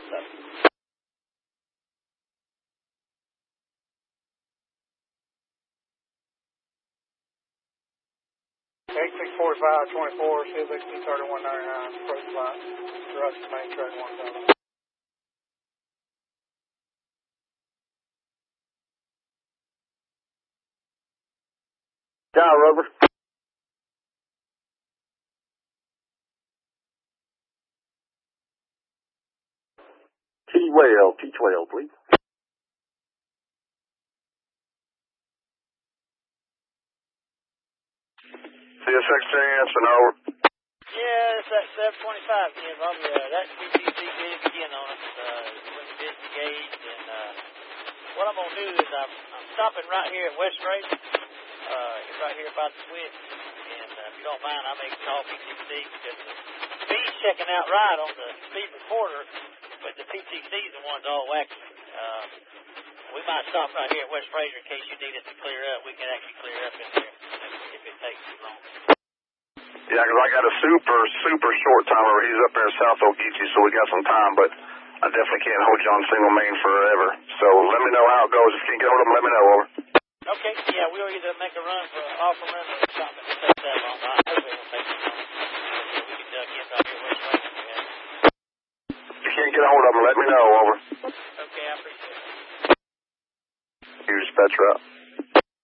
$864524, Civic 23199, approach line, direct to main track 1000. Down, Rover. T12, please. CSX Jansen, over. Yeah, it's that 725, Jim. That PTC did it again on us. When we disengaged, and what I'm going to do is I'm stopping right here at West Race, right here about the switch. And if you don't mind, I may call PTC because the speed's checking out right on the speed recorder, but the PTC's the one's all wacky. We might stop right here at West Fraser in case you need us to clear up. We can actually clear up in there if it takes too long. Yeah, because I got a super short timer. He's up there in South Ogeechee, so we got some time, but I definitely can't hold you on single main forever. So let me know how it goes. If you can get hold of him, let me know, over. Okay, yeah, we'll either make a run for an offer run or something to take that long. I hope it won't take too long. We can get out here West Fraser. If you can't get a hold of him, let me know, over. Okay, I appreciate it. Here's dispatch route.